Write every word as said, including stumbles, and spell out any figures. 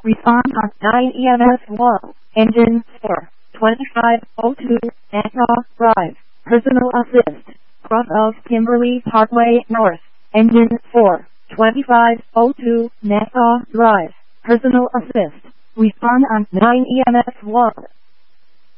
Respond on nine E M S one. Engine four. twenty-five oh two. Nassau Drive. Personal assist. Cross of Kimberly Parkway North. Engine four. twenty-five oh two. Nassau Drive. Personal assist. Respond on nine E M S one.